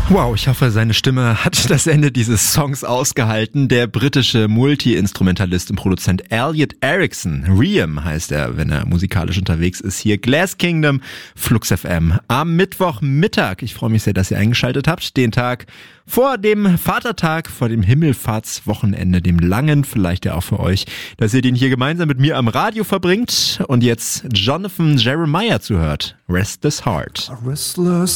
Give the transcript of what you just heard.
Wow, ich hoffe, seine Stimme hat das Ende dieses Songs ausgehalten. Der britische Multi-Instrumentalist und Produzent Elliot Erickson, Riem heißt er, wenn er musikalisch unterwegs ist, hier Glass Kingdom, Flux FM am Mittwochmittag. Ich freue mich sehr, dass ihr eingeschaltet habt. Den Tag vor dem Vatertag, vor dem Himmelfahrtswochenende, dem langen, vielleicht ja auch für euch, dass ihr den hier gemeinsam mit mir am Radio verbringt und jetzt Jonathan Jeremiah zuhört. Restless Heart. A restless